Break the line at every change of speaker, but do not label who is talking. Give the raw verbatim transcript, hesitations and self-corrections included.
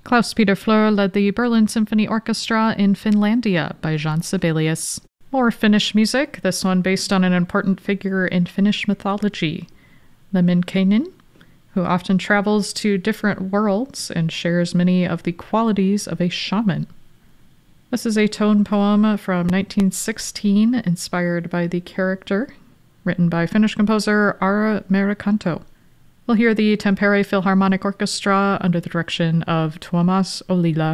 Klaus-Peter Fleur led the Berlin Symphony Orchestra in Finlandia by Jean Sibelius. More Finnish music, this one based on an important figure in Finnish mythology, Lemminkainen, who often travels to different worlds and shares many of the qualities of a shaman. This is a tone poem from nineteen sixteen, inspired by the character, written by Finnish composer Ara Merikanto. We'll hear the Tampere Philharmonic Orchestra under the direction of Tuomas Ollila.